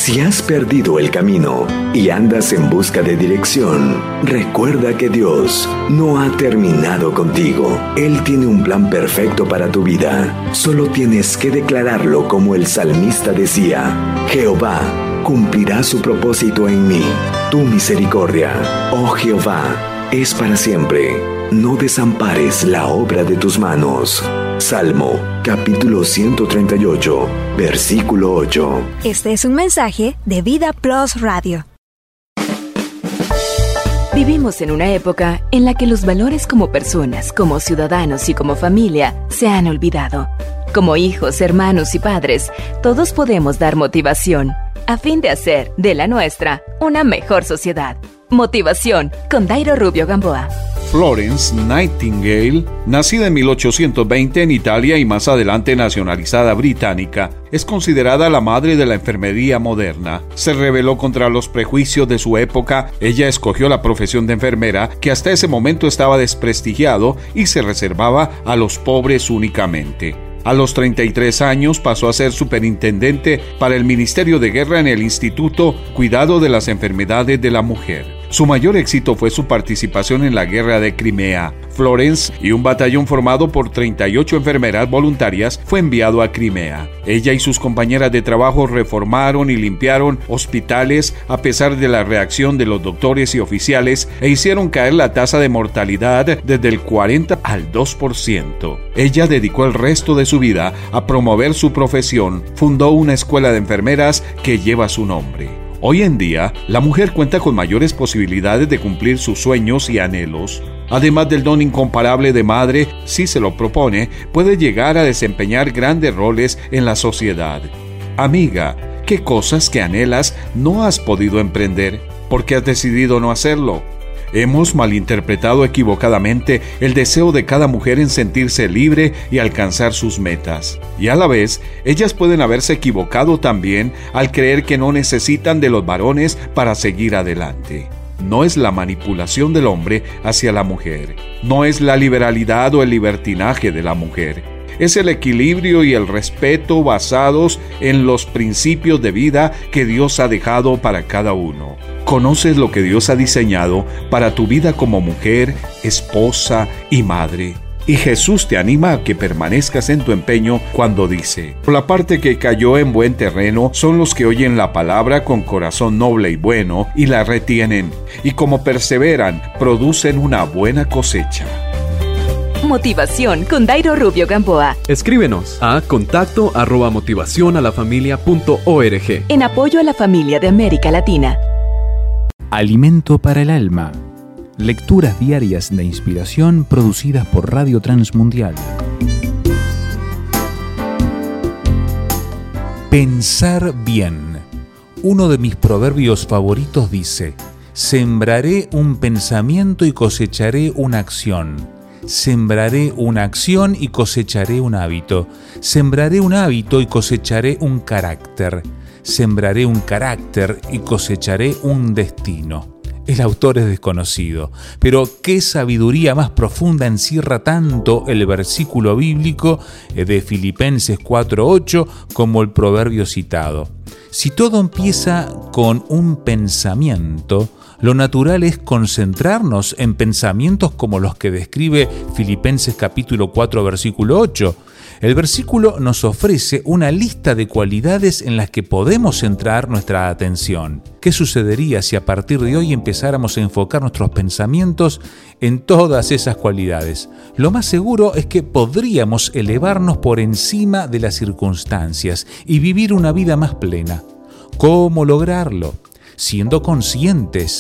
Si has perdido el camino y andas en busca de dirección, recuerda que Dios no ha terminado contigo. Él tiene un plan perfecto para tu vida. Solo tienes que declararlo como el salmista decía: Jehová cumplirá su propósito en mí. Tu misericordia, oh Jehová, es para siempre. No desampares la obra de tus manos. Salmo, capítulo 138, versículo 8. Este es un mensaje de Vida Plus Radio. Vivimos en una época en la que los valores como personas, como ciudadanos y como familia se han olvidado. Como hijos, hermanos y padres, todos podemos dar motivación a fin de hacer de la nuestra una mejor sociedad. Motivación con Dairo Rubio Gamboa. Florence Nightingale, nacida en 1820 en Italia y más adelante nacionalizada británica, es considerada la madre de la enfermería moderna. Se rebeló contra los prejuicios de su época. Ella escogió la profesión de enfermera, que hasta ese momento estaba desprestigiado y se reservaba a los pobres únicamente. A los 33 años pasó a ser superintendente para el Ministerio de Guerra en el Instituto Cuidado de las Enfermedades de la Mujer. Su mayor éxito fue su participación en la Guerra de Crimea. Florence y un batallón formado por 38 enfermeras voluntarias fue enviado a Crimea. Ella y sus compañeras de trabajo reformaron y limpiaron hospitales a pesar de la reacción de los doctores y oficiales e hicieron caer la tasa de mortalidad desde el 40 al 2%. Ella dedicó el resto de su vida a promover su profesión. Fundó una escuela de enfermeras que lleva su nombre. Hoy en día, la mujer cuenta con mayores posibilidades de cumplir sus sueños y anhelos. Además del don incomparable de madre, si se lo propone, puede llegar a desempeñar grandes roles en la sociedad. Amiga, ¿qué cosas que anhelas no has podido emprender? ¿Por qué has decidido no hacerlo? Hemos malinterpretado equivocadamente el deseo de cada mujer en sentirse libre y alcanzar sus metas. Y a la vez, ellas pueden haberse equivocado también al creer que no necesitan de los varones para seguir adelante. No es la manipulación del hombre hacia la mujer. No es la liberalidad o el libertinaje de la mujer. Es el equilibrio y el respeto basados en los principios de vida que Dios ha dejado para cada uno. Conoces lo que Dios ha diseñado para tu vida como mujer, esposa y madre. Y Jesús te anima a que permanezcas en tu empeño cuando dice: por la parte que cayó en buen terreno son los que oyen la palabra con corazón noble y bueno y la retienen, y como perseveran, producen una buena cosecha. Motivación con Dairo Rubio Gamboa. Escríbenos a contacto@motivacionalafamilia.org. En apoyo a la familia de América Latina. Alimento para el alma. Lecturas diarias de inspiración producidas por Radio Transmundial. Pensar bien. Uno de mis proverbios favoritos dice: sembraré un pensamiento y cosecharé una acción. Sembraré una acción y cosecharé un hábito. Sembraré un hábito y cosecharé un carácter. Sembraré un carácter y cosecharé un destino. El autor es desconocido, pero qué sabiduría más profunda encierra tanto el versículo bíblico de Filipenses 4:8 como el proverbio citado. Si todo empieza con un pensamiento, lo natural es concentrarnos en pensamientos como los que describe Filipenses capítulo 4, versículo 8. El versículo nos ofrece una lista de cualidades en las que podemos centrar nuestra atención. ¿Qué sucedería si a partir de hoy empezáramos a enfocar nuestros pensamientos en todas esas cualidades? Lo más seguro es que podríamos elevarnos por encima de las circunstancias y vivir una vida más plena. ¿Cómo lograrlo? Siendo conscientes